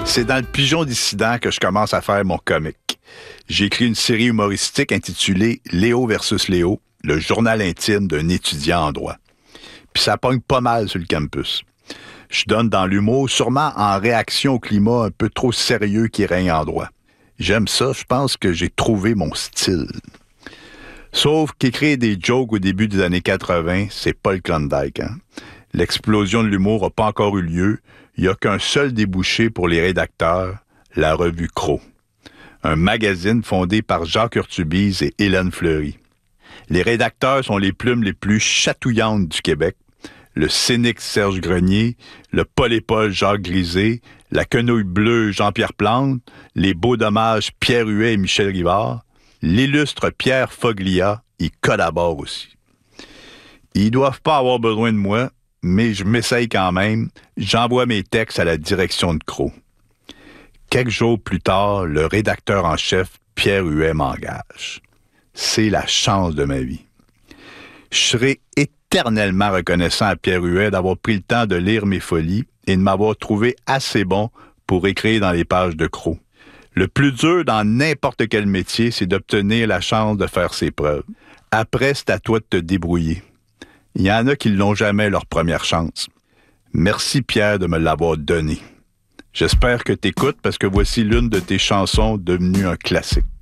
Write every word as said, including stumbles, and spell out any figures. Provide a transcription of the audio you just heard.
C'est dans le Pigeon dissident que je commence à faire mon comique. J'ai écrit une série humoristique intitulée « Léo versus Léo », le journal intime d'un étudiant en droit. Puis ça pogne pas mal sur le campus. Je donne dans l'humour, sûrement en réaction au climat un peu trop sérieux qui règne en droit. J'aime ça, je pense que j'ai trouvé mon style. Sauf qu'écrire des jokes au début des années quatre-vingt, c'est pas le Klondike, hein? L'explosion de l'humour n'a pas encore eu lieu. Il n'y a qu'un seul débouché pour les rédacteurs, la revue Croc. Un magazine fondé par Jacques Urtubise et Hélène Fleury. Les rédacteurs sont les plumes les plus chatouillantes du Québec. Le cynique Serge Grenier, le Paul-et-Paul Jacques Grisé, la quenouille bleue Jean-Pierre Plante, les beaux dommages Pierre Huet et Michel Rivard, l'illustre Pierre Foglia y collabore aussi. Ils doivent pas avoir besoin de moi, mais je m'essaye quand même. J'envoie mes textes à la direction de Croc. Quelques jours plus tard, le rédacteur en chef, Pierre Huet, m'engage. C'est la chance de ma vie. Je serai éternellement reconnaissant à Pierre Huet d'avoir pris le temps de lire mes folies et de m'avoir trouvé assez bon pour écrire dans les pages de Croc. Le plus dur dans n'importe quel métier, c'est d'obtenir la chance de faire ses preuves. Après, c'est à toi de te débrouiller. Il y en a qui ne l'ont jamais leur première chance. Merci Pierre de me l'avoir donné. J'espère que tu écoutes parce que voici l'une de tes chansons devenue un classique.